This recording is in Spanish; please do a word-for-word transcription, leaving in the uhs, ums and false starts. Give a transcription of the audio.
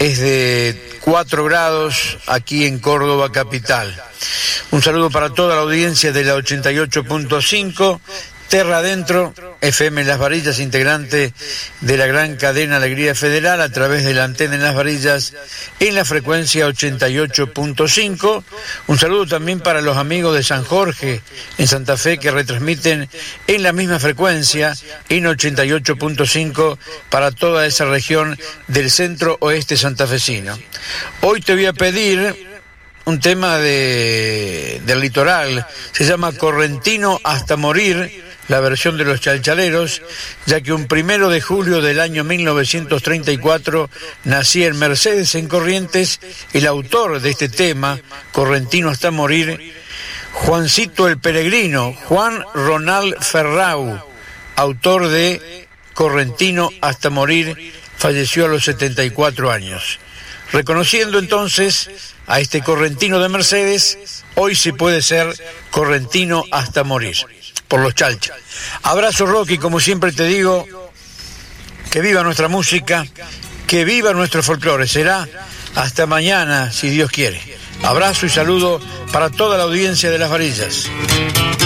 es de cuatro grados aquí en Córdoba capital. Un saludo para toda la audiencia de la ochenta y ocho punto cinco, Terra Adentro, F M Las Varillas, integrante de la gran cadena Alegría Federal, a través de la antena en Las Varillas en la frecuencia ochenta y ocho punto cinco. Un saludo también para los amigos de San Jorge en Santa Fe, que retransmiten en la misma frecuencia en ochenta y ocho punto cinco para toda esa región del centro oeste santafesino. Hoy te voy a pedir un tema de, del litoral, se llama Correntino hasta morir, la versión de los Chalchaleros, ya que un primero de julio del año mil novecientos treinta y cuatro nacía en Mercedes, en Corrientes, el autor de este tema, Correntino hasta morir, Juancito el Peregrino, Juan Ronald Ferrau, autor de Correntino hasta morir, falleció a los setenta y cuatro años. Reconociendo entonces a este correntino de Mercedes, hoy sí puede ser correntino hasta morir, por los Chalcha. Abrazo, Rocky, como siempre te digo, que viva nuestra música, que viva nuestro folclore. Será hasta mañana, si Dios quiere. Abrazo y saludo para toda la audiencia de Las Varillas.